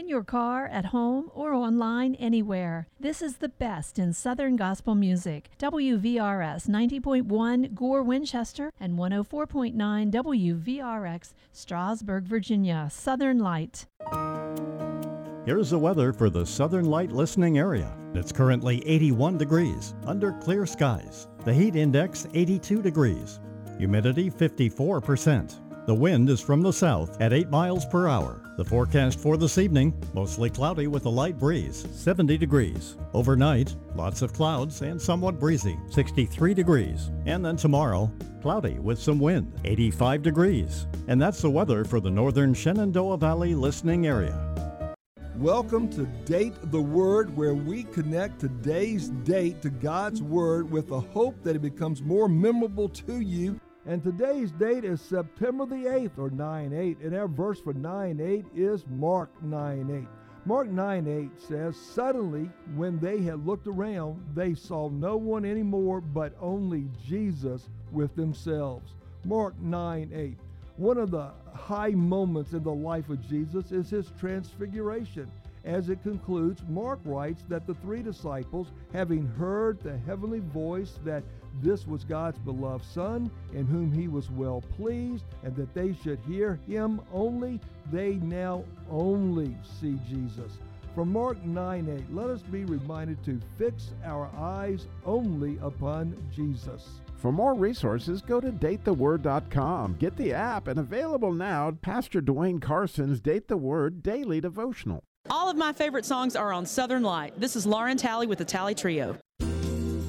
in your car, at home, or online anywhere. This is the best in Southern gospel music. WVRS 90.1 Gore, Winchester, and 104.9 WVRX Strasburg, Virginia. Southern Light. Here's the weather for the Southern Light listening area. It's currently 81 degrees under clear skies. The heat index 82 degrees. Humidity 54%. The wind is from the south at 8 miles per hour. The forecast for this evening, mostly cloudy with a light breeze, 70 degrees. Overnight, lots of clouds and somewhat breezy, 63 degrees. And then tomorrow, cloudy with some wind, 85 degrees. And that's the weather for the northern Shenandoah Valley listening area. Welcome to Date the Word, where we connect today's date to God's Word with the hope that it becomes more memorable to you. And today's date is September the 8th, or 9/8, and our verse for 9/8 is Mark 9:8. Mark 9:8 says, "Suddenly, when they had looked around, they saw no one anymore, but only Jesus with themselves." Mark 9:8. One of the high moments in the life of Jesus is his transfiguration. As it concludes, Mark writes that the three disciples, having heard the heavenly voice that this was God's beloved Son, in whom he was well pleased, and that they should hear him only, they now only see Jesus. From Mark 9:8, let us be reminded to fix our eyes only upon Jesus. For more resources, go to datetheword.com. Get the app, and available now, Pastor Dwayne Carson's Date the Word Daily Devotional. All of my favorite songs are on Southern Light. This is Lauren Talley with the Talley Trio.